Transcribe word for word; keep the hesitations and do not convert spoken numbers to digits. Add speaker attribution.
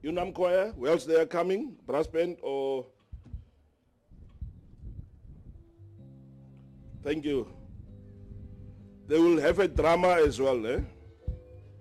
Speaker 1: Unam Choir, who else they are coming? Brass band or... Thank you. They will have a drama as well, eh?